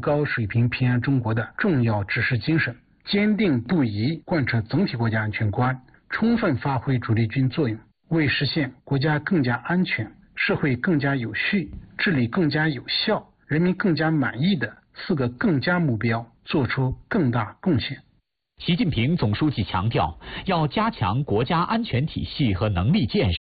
高水平平安中国的重要指示精神，坚定不移贯彻总体国家安全观，充分发挥主力军作用，为实现国家更加安全、社会更加有序、治理更加有效、人民更加满意的4个更加目标做出更大贡献。 习近平总书记强调，要加强国家安全体系和能力建